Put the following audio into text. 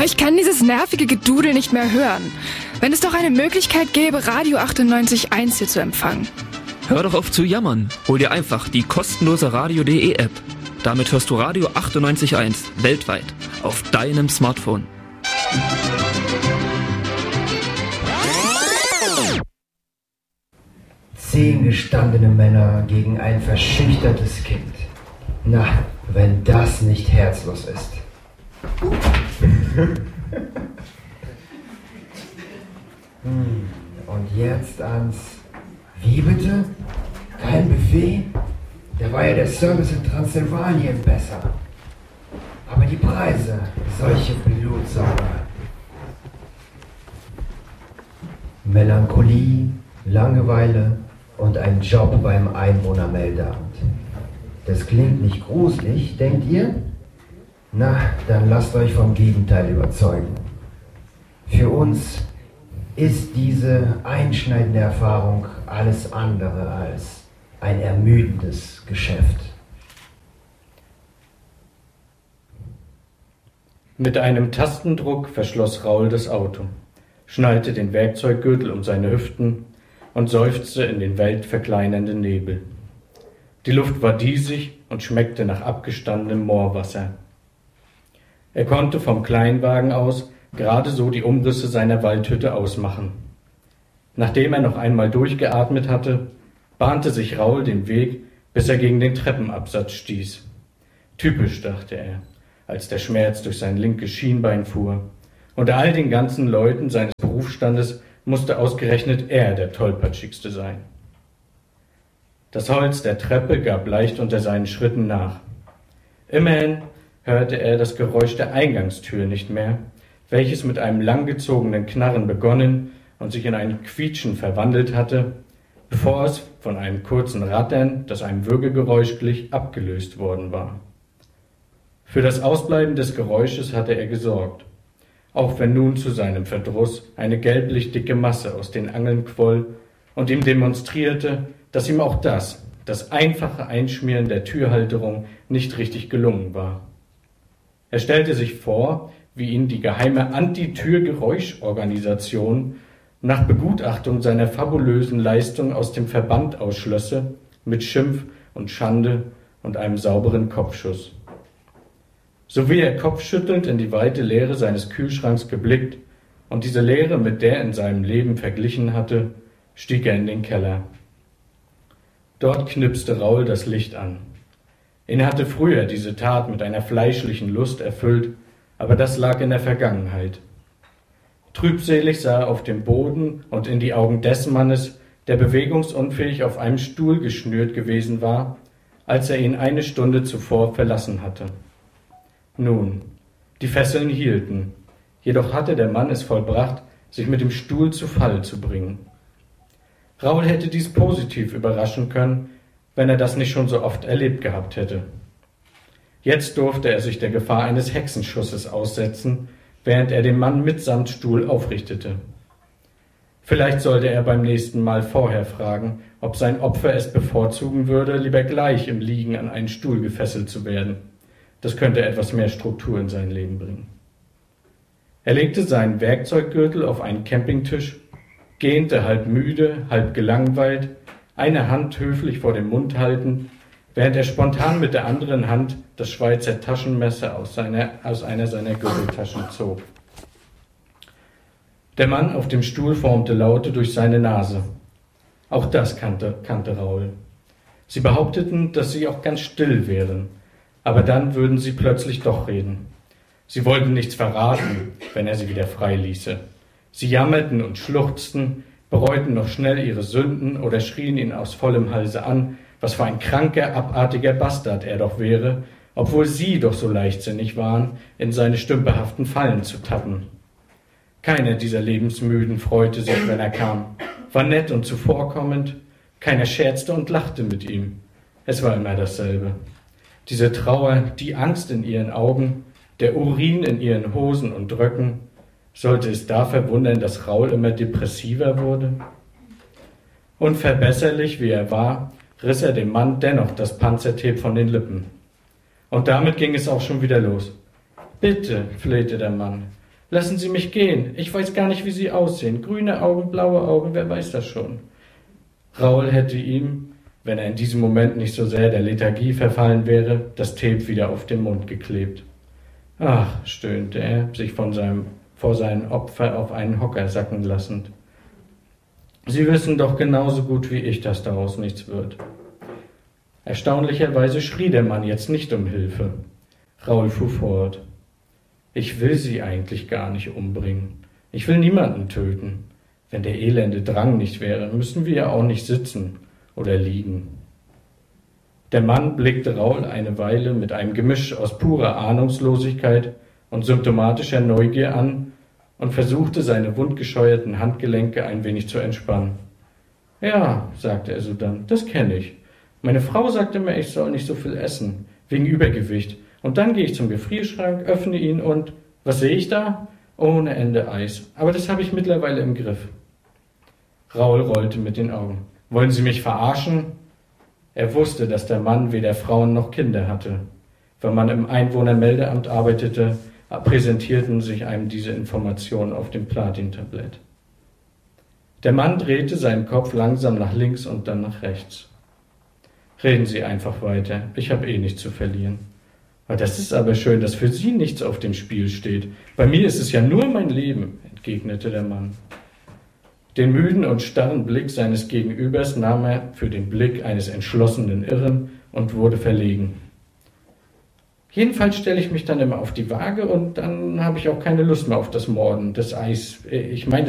ich kann dieses nervige Gedudel nicht mehr hören. Wenn es doch eine Möglichkeit gäbe, Radio 98.1 hier zu empfangen. Hör doch auf zu jammern. Hol dir einfach die kostenlose Radio.de App. Damit hörst du Radio 98.1 weltweit auf deinem Smartphone. Zehn gestandene Männer gegen ein verschüchtertes Kind. Na, wenn das nicht herzlos ist. Und jetzt ans... Wie bitte? Kein Buffet? Da war ja der Service in Transsilvanien besser. Aber die Preise, solche Blutsauger. Melancholie, Langeweile und ein Job beim Einwohnermeldeamt. Das klingt nicht gruselig, denkt ihr? Na, dann lasst euch vom Gegenteil überzeugen. Für uns ist diese einschneidende Erfahrung alles andere als ein ermüdendes Geschäft. Mit einem Tastendruck verschloss Raul das Auto, schnallte den Werkzeuggürtel um seine Hüften und seufzte in den weltverkleinernden Nebel. Die Luft war diesig und schmeckte nach abgestandenem Moorwasser. Er konnte vom Kleinwagen aus gerade so die Umrisse seiner Waldhütte ausmachen. Nachdem er noch einmal durchgeatmet hatte, bahnte sich Raul den Weg, bis er gegen den Treppenabsatz stieß. Typisch, dachte er, als der Schmerz durch sein linkes Schienbein fuhr. Unter all den ganzen Leuten seines Berufsstandes musste ausgerechnet er der Tollpatschigste sein. Das Holz der Treppe gab leicht unter seinen Schritten nach. Immerhin hörte er das Geräusch der Eingangstür nicht mehr, welches mit einem langgezogenen Knarren begonnen und sich in ein Quietschen verwandelt hatte, bevor es von einem kurzen Rattern, das einem Würgegeräusch glich, abgelöst worden war. Für das Ausbleiben des Geräusches hatte er gesorgt, auch wenn nun zu seinem Verdruss eine gelblich-dicke Masse aus den Angeln quoll und ihm demonstrierte, dass ihm auch das einfache Einschmieren der Türhalterung nicht richtig gelungen war. Er stellte sich vor, wie ihn die geheime Anti-Tür-Geräuschorganisation nach Begutachtung seiner fabulösen Leistung aus dem Verband ausschlösse, mit Schimpf und Schande und einem sauberen Kopfschuss. So wie er kopfschüttelnd in die weite Leere seines Kühlschranks geblickt und diese Leere mit der in seinem Leben verglichen hatte, stieg er in den Keller. Dort knipste Raul das Licht an. Ihn hatte früher diese Tat mit einer fleischlichen Lust erfüllt, aber das lag in der Vergangenheit. Trübselig sah er auf den Boden und in die Augen des Mannes, der bewegungsunfähig auf einem Stuhl geschnürt gewesen war, als er ihn eine Stunde zuvor verlassen hatte. Nun, die Fesseln hielten, jedoch hatte der Mann es vollbracht, sich mit dem Stuhl zu Fall zu bringen. Raul hätte dies positiv überraschen können, wenn er das nicht schon so oft erlebt gehabt hätte. Jetzt durfte er sich der Gefahr eines Hexenschusses aussetzen, während er den Mann mitsamt Stuhl aufrichtete. Vielleicht sollte er beim nächsten Mal vorher fragen, ob sein Opfer es bevorzugen würde, lieber gleich im Liegen an einen Stuhl gefesselt zu werden. Das könnte etwas mehr Struktur in sein Leben bringen. Er legte seinen Werkzeuggürtel auf einen Campingtisch, gähnte halb müde, halb gelangweilt, eine Hand höflich vor den Mund haltend, während er spontan mit der anderen Hand das Schweizer Taschenmesser aus einer seiner Gürteltaschen zog. Der Mann auf dem Stuhl formte Laute durch seine Nase. Auch das kannte Raul. Sie behaupteten, dass sie auch ganz still wären, aber dann würden sie plötzlich doch reden. Sie wollten nichts verraten, wenn er sie wieder frei ließe. Sie jammerten und schluchzten, bereuten noch schnell ihre Sünden oder schrien ihn aus vollem Halse an, was für ein kranker, abartiger Bastard er doch wäre, obwohl sie doch so leichtsinnig waren, in seine stümperhaften Fallen zu tappen. Keiner dieser Lebensmüden freute sich, wenn er kam, war nett und zuvorkommend, keiner scherzte und lachte mit ihm. Es war immer dasselbe. Diese Trauer, die Angst in ihren Augen, der Urin in ihren Hosen und Röcken, sollte es da verwundern, dass Raul immer depressiver wurde? Unverbesserlich wie er war, riss er dem Mann dennoch das Panzertape von den Lippen. Und damit ging es auch schon wieder los. »Bitte«, flehte der Mann, Lassen Sie mich gehen. Ich weiß gar nicht, wie Sie aussehen. Grüne Augen, blaue Augen, wer weiß das schon. Raoul hätte ihm, wenn er in diesem Moment nicht so sehr der Lethargie verfallen wäre, das Tape wieder auf den Mund geklebt. Ach, stöhnte er, sich vor seinem Opfer auf einen Hocker sacken lassend. Sie wissen doch genauso gut wie ich, dass daraus nichts wird. Erstaunlicherweise schrie der Mann jetzt nicht um Hilfe. Raoul fuhr fort. Ich will Sie eigentlich gar nicht umbringen. Ich will niemanden töten. Wenn der elende Drang nicht wäre, müssen wir ja auch nicht sitzen oder liegen. Der Mann blickte Raoul eine Weile mit einem Gemisch aus purer Ahnungslosigkeit und symptomatischer Neugier an und versuchte, seine wundgescheuerten Handgelenke ein wenig zu entspannen. Ja, sagte er sodann, das kenne ich. Meine Frau sagte mir, ich soll nicht so viel essen, wegen Übergewicht. Und dann gehe ich zum Gefrierschrank, öffne ihn und, was sehe ich da? Ohne Ende Eis. Aber das habe ich mittlerweile im Griff. Raoul rollte mit den Augen. Wollen Sie mich verarschen? Er wusste, dass der Mann weder Frauen noch Kinder hatte. Wenn man im Einwohnermeldeamt arbeitete, präsentierten sich einem diese Informationen auf dem Platintablett. Der Mann drehte seinen Kopf langsam nach links und dann nach rechts. Reden Sie einfach weiter, ich habe eh nichts zu verlieren. Das ist aber schön, dass für Sie nichts auf dem Spiel steht. Bei mir ist es ja nur mein Leben, entgegnete der Mann. Den müden und starren Blick seines Gegenübers nahm er für den Blick eines entschlossenen Irren und wurde verlegen. Jedenfalls stelle ich mich dann immer auf die Waage und dann habe ich auch keine Lust mehr auf das Morden, das Eis. Ich meine,